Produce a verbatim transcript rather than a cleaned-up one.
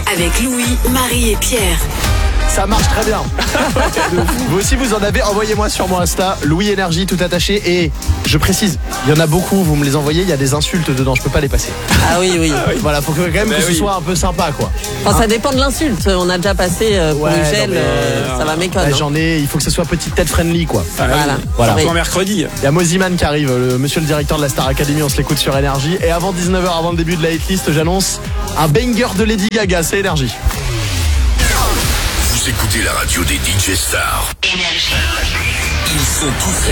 avec Louis, Marie et Pierre. Ça marche très bien. Vous aussi vous en avez, envoyez-moi sur mon Insta, Louis Énergie tout attaché. Et je précise, il y en a beaucoup, vous me les envoyez, il y a des insultes dedans, je peux pas les passer. Ah oui, oui. Voilà, faut que, quand même Bah que oui. ce soit un peu sympa quoi. Enfin, ça dépend de l'insulte. On a déjà passé euh, pour Ouais, une non, gel, mais, euh, ça va m'éconner. Là, j'en ai, il faut que ce soit petite tête friendly quoi. Ah, Voilà. oui. Voilà. Surtout en mercredi. Il y a Moziman qui arrive, le monsieur le directeur de la Star Academy, on se l'écoute sur Énergie. Et avant dix-neuf heures, avant le début de la hitlist, j'annonce un banger de Lady Gaga, c'est Énergie. Vous écoutez la radio des D J stars. Ils sont tous